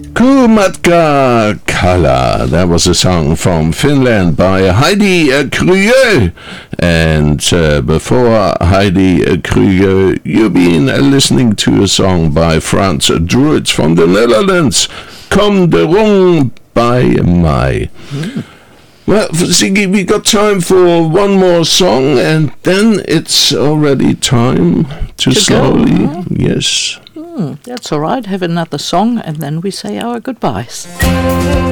Kumatka Kala. That was a song from Finland by Heidi Krüger. And before Heidi Krüger, you've been listening to a song by Frans Druids from the Netherlands. Kom de Rong by Mai. Well, Ziggy, we got time for one more song, and then it's already time to slowly, go. Yes. That's all right. Have another song, and then we say our goodbyes.